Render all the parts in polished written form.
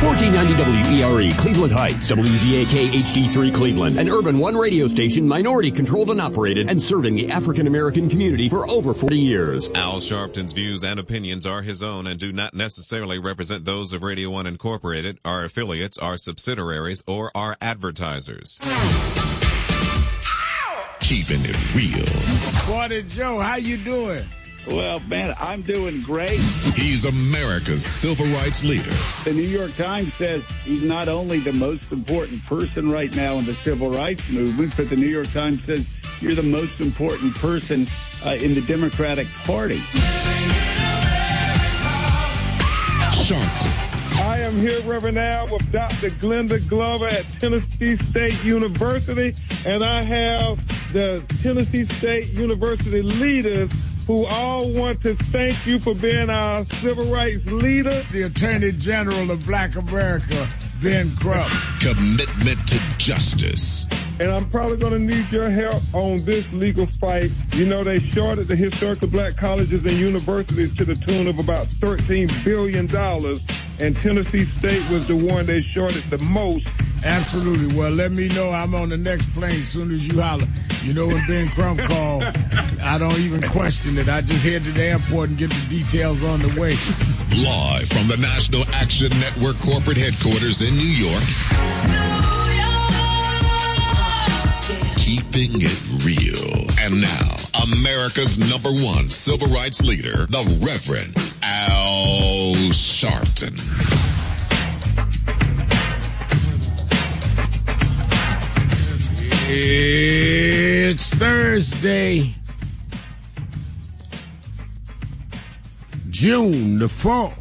1490 WERE, Cleveland Heights, WZAK HD3 Cleveland, an Urban One radio station, minority controlled and operated, and serving the African American community for over 40 years. Al Sharpton's views and opinions are his own and do not necessarily represent those of Radio One Incorporated, our affiliates, our subsidiaries, or our advertisers. Keeping it real. Morning, Joe. How you doing? Well, man, I'm doing great. He's America's civil rights leader. The New York Times says he's not only the most important person right now in the civil rights movement, but the New York Times says you're the most important person in the Democratic Party. Sharpton. I am here, Reverend Al, with Dr. Glenda Glover at Tennessee State University, and I have the Tennessee State University leaders who all want to thank you for being our civil rights leader. The Attorney General of Black America, Ben Crump. Commitment to justice. And I'm probably going to need your help on this legal fight. You know, they shorted the historically black colleges and universities to the tune of about $13 billion, and Tennessee State was the one they shorted the most. Absolutely. Well, let me know. I'm on the next plane as soon as you holler. You know, when Ben Crump called, I don't even question it. I just head to the airport and get the details on the way. Live from the National Action Network corporate headquarters in New York. Keeping it real. And now, America's #1 civil rights leader, the Reverend Al Sharpton. It's Thursday, June the 4th.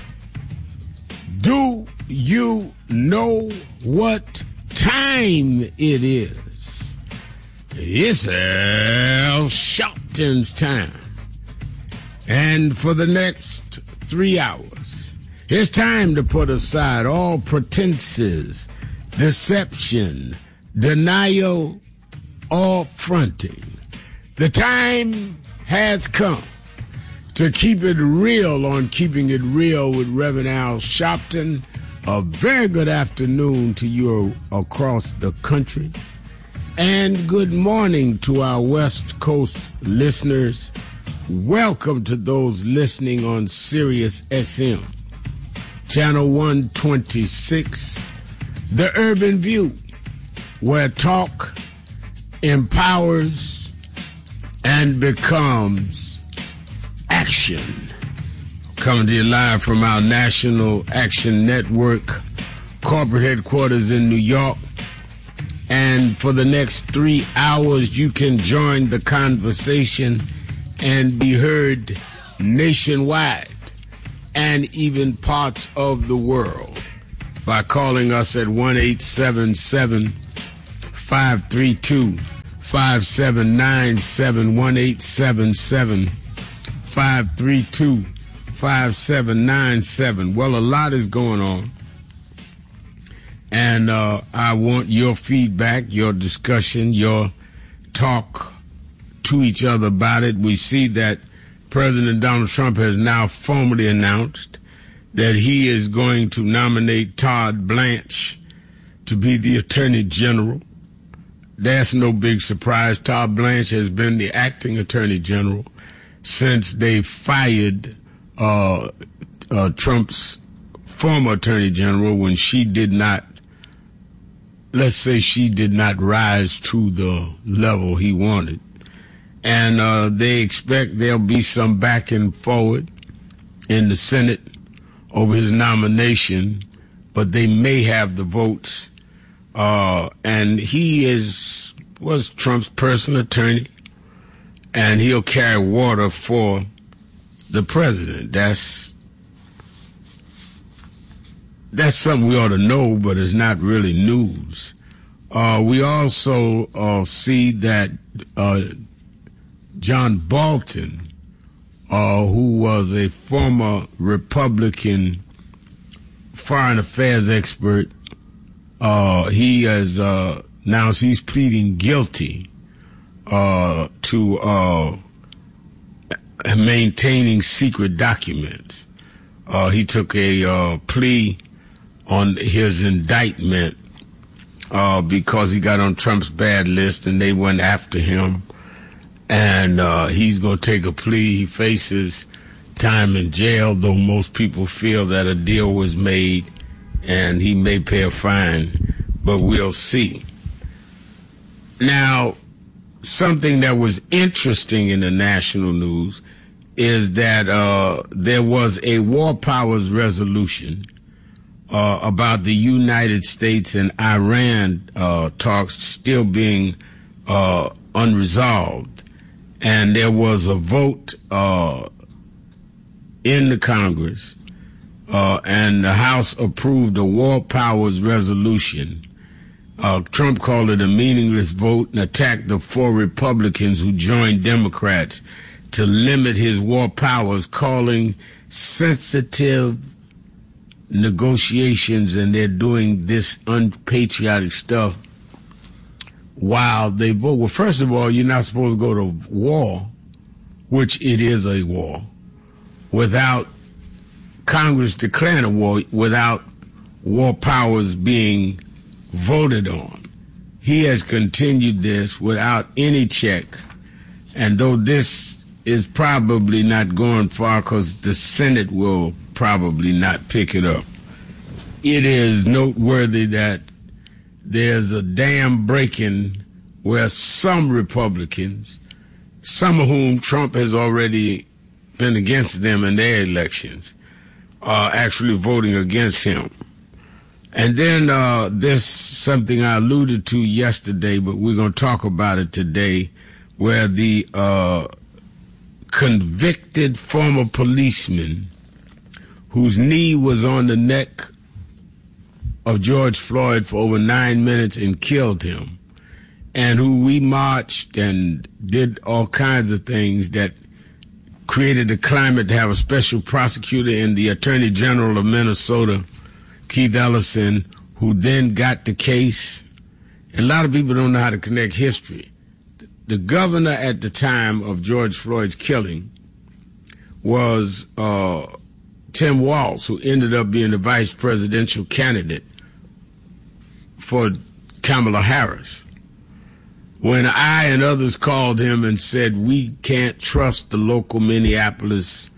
Do you know what time it is? It's Al Sharpton's time. And for the next 3 hours, it's time to put aside all pretenses, deception, denial, or fronting. The time has come to keep it real on Keeping It Real with Reverend Al Sharpton. A very good afternoon to you across the country. And good morning to our West Coast listeners. Welcome to those listening on Sirius XM, Channel 126, The Urban View, where talk empowers and becomes action. Coming to you live from our National Action Network corporate headquarters in New York. And for the next 3 hours, you can join the conversation and be heard nationwide and even parts of the world by calling us at 1-877-532-5797, 1-877-532-5797. Well, a lot is going on. And I want your feedback, your discussion, your talk to each other about it. We see that President Donald Trump has now formally announced that he is going to nominate Todd Blanche to be the Attorney General. That's no big surprise. Todd Blanche has been the acting Attorney General since they fired Trump's former Attorney General when she did not, let's say she did not rise to the level he wanted. And they expect there'll be some back and forward in the Senate over his nomination, but they may have the votes. And he was Trump's personal attorney, and he'll carry water for the president. That's something we ought to know, but it's not really news. We also see that John Bolton, who was a former Republican foreign affairs expert, he has announced he's pleading guilty to maintaining secret documents. He took a plea on his indictment because he got on Trump's bad list and they went after him. And he's going to take a plea. He faces time in jail, though most people feel that a deal was made and he may pay a fine, but we'll see. Now, something that was interesting in the national news is that there was a War Powers resolution about the United States and Iran talks still being unresolved. And there was a vote in the Congress, and the House approved a War Powers resolution. Trump called it a meaningless vote and attacked the 4 Republicans who joined Democrats to limit his war powers, calling sensitive negotiations, and they're doing this unpatriotic stuff while they vote. Well, first of all, you're not supposed to go to war, which it is a war, without Congress declaring a war, without war powers being voted on. He has continued this without any check, and though this is probably not going far because the Senate will probably not pick it up, it is noteworthy that there's a dam breaking where some Republicans, some of whom Trump has already been against them in their elections, are actually voting against him. And then this something I alluded to yesterday, but we're going to talk about it today, where the convicted former policeman whose knee was on the neck of George Floyd for over 9 minutes and killed him, and who we marched and did all kinds of things that created a climate to have a special prosecutor in the Attorney General of Minnesota, Keith Ellison, who then got the case. And a lot of people don't know how to connect history. The governor at the time of George Floyd's killing was Tim Walz, who ended up being the vice presidential candidate for Kamala Harris. When I and others called him and said, we can't trust the local Minneapolis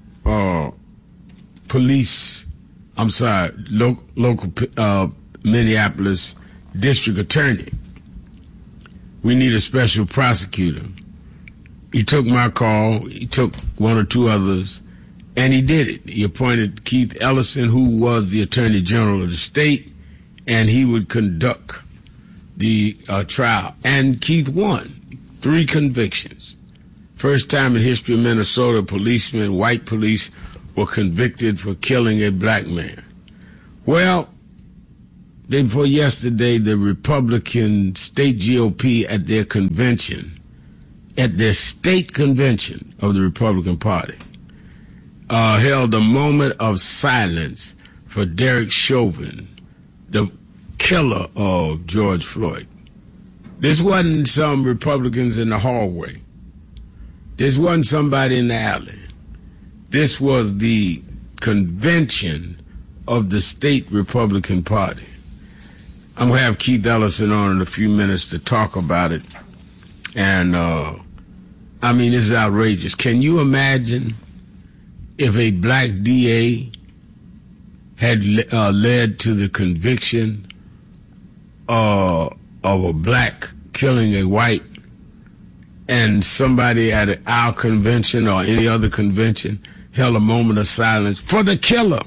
local Minneapolis district attorney, we need a special prosecutor. He took my call, he took 1 or 2 others, and he did it. He appointed Keith Ellison, who was the Attorney General of the state, and he would conduct the trial. And Keith won 3 convictions. First time in history of Minnesota, policemen, white police, were convicted for killing a black man. Well, day before yesterday, the Republican state GOP at their convention, at their state convention of the Republican Party, held a moment of silence for Derek Chauvin, the killer of George Floyd. This wasn't some Republicans in the hallway. This wasn't somebody in the alley. This was the convention of the state Republican Party. I'm going to have Keith Ellison on in a few minutes to talk about it. And, I mean, this is outrageous. Can you imagine if a black DA had led to the conviction of a black killing a white, and somebody at our convention or any other convention held a moment of silence for the killer?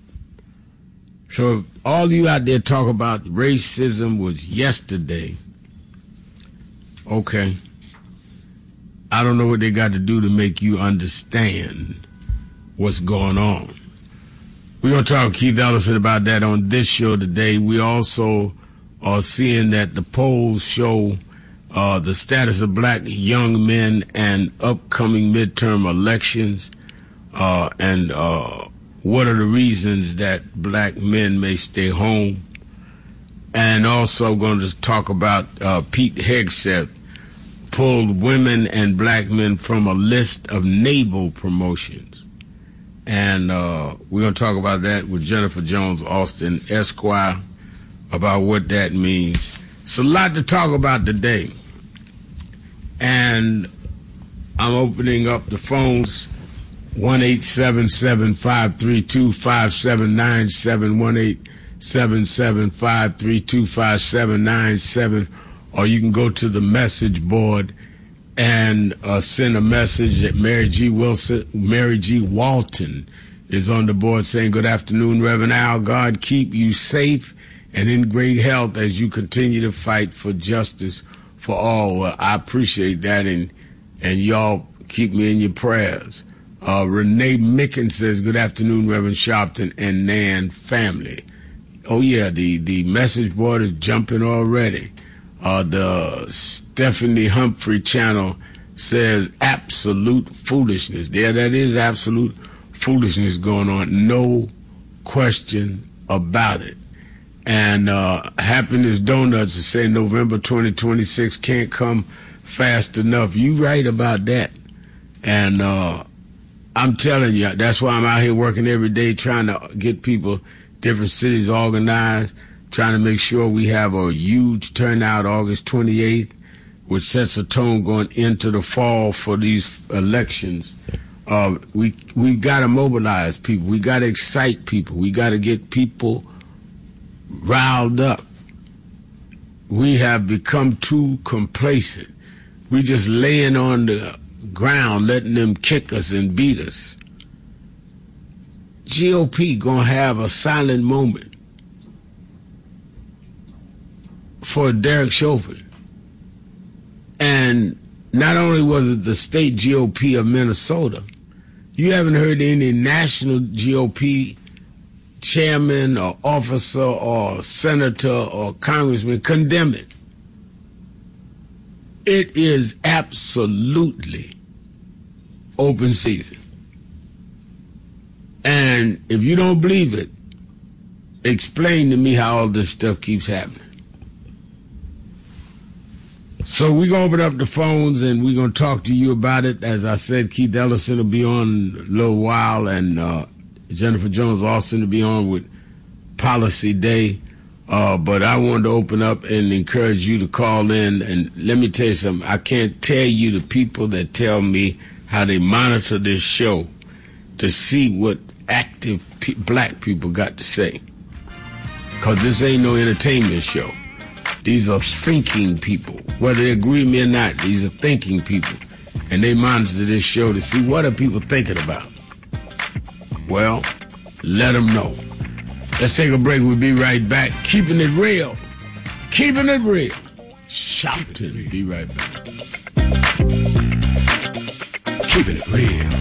So if all you out there talk about racism was yesterday, okay, I don't know what they got to do to make you understand what's going on. We're going to talk to Keith Ellison about that on this show today. We also are seeing that the polls show the status of black young men and upcoming midterm elections, and what are the reasons that black men may stay home. And also going to talk about Pete Hegseth pulled women and black men from a list of naval promotions. And we're going to talk about that with Jennifer Jones Austin, Esquire, about what that means. It's a lot to talk about today. And I'm opening up the phones, 1-877-532-5797, 1-877-532-5797, or you can go to the message board and send a message that Mary G. Walton is on the board saying, good afternoon, Reverend Al. God keep you safe and in great health as you continue to fight for justice for all. Well, I appreciate that, and y'all keep me in your prayers. Renee Micken says, good afternoon, Reverend Sharpton and Nan family. Oh, yeah, the message board is jumping already. The Stephanie Humphrey channel says absolute foolishness. There, that is absolute foolishness going on. No question about it. And Happiness Donuts is saying November 2026 can't come fast enough. You right about that. And I'm telling you, that's why I'm out here working every day trying to get people, different cities organized, trying to make sure we have a huge turnout August 28th, which sets a tone going into the fall for these elections. We got to mobilize people. We got to excite people. We got to get people riled up. We have become too complacent. We just laying on the ground, letting them kick us and beat us. GOP gonna have a silent moment for Derek Chauvin. And not only was it the state GOP of Minnesota, you haven't heard any national GOP chairman or officer or senator or congressman condemn it. It is absolutely open season. And if you don't believe it, explain to me how all this stuff keeps happening. So we're going to open up the phones and we're going to talk to you about it. As I said, Keith Ellison will be on a little while, and Jennifer Jones Austin will be on with Policy Day. But I wanted to open up and encourage you to call in. And let me tell you something. I can't tell you the people that tell me how they monitor this show to see what active black people got to say. Because this ain't no entertainment show. These are thinking people. Whether they agree with me or not, these are thinking people. And they monitor this show to see what are people thinking about. Well, let them know. Let's take a break. We'll be right back. Keeping it real. Keeping it real. Shouting. Be right back. Keeping it real.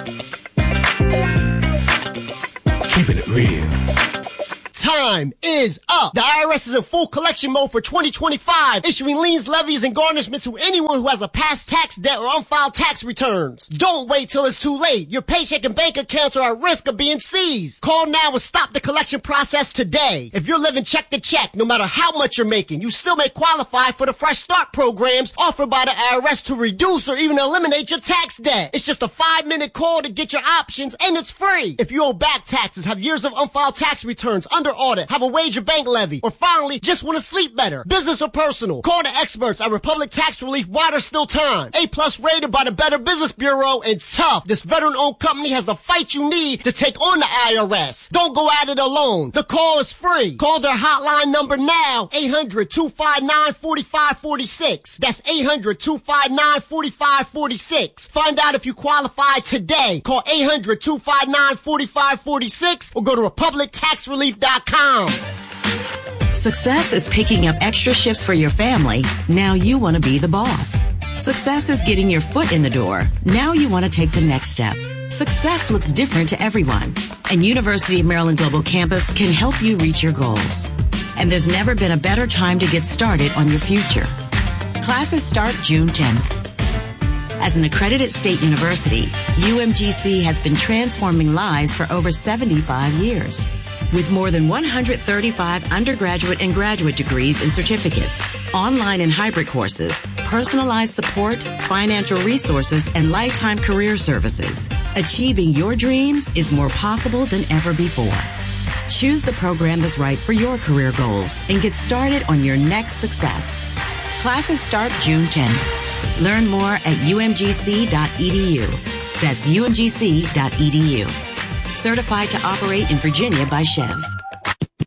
Keeping it real. Time is up. The IRS is in full collection mode for 2025, issuing liens, levies, and garnishments to anyone who has a past tax debt or unfiled tax returns. Don't wait till it's too late. Your paycheck and bank accounts are at risk of being seized. Call now and stop the collection process today. If you're living check to check, no matter how much you're making, you still may qualify for the Fresh Start programs offered by the IRS to reduce or even eliminate your tax debt. It's just a 5-minute call to get your options, and it's free. If you owe back taxes, have years of unfiled tax returns, under audit, have a wage or bank levy, or finally just want to sleep better, business or personal, call the experts at Republic Tax Relief while there's still time. A+ rated by the Better Business Bureau, and tough. This veteran-owned company has the fight you need to take on the IRS. Don't go at it alone. The call is free. Call their hotline number now, 800-259-4546. That's 800-259-4546. Find out if you qualify today. Call 800-259-4546 or go to republictaxrelief.com. Success is picking up extra shifts for your family. Now you want to be the boss. Success is getting your foot in the door. Now you want to take the next step. Success looks different to everyone, and University of Maryland Global Campus can help you reach your goals. And there's never been a better time to get started on your future. Classes start June 10th. As an accredited state university, UMGC has been transforming lives for over 75 years. With more than 135 undergraduate and graduate degrees and certificates, online and hybrid courses, personalized support, financial resources, and lifetime career services, Achieving your dreams is more possible than ever before. Choose the program that's right for your career goals and get started on your next success. Classes start June 10th. Learn more at umgc.edu. That's umgc.edu. Certified to operate in Virginia by Chev.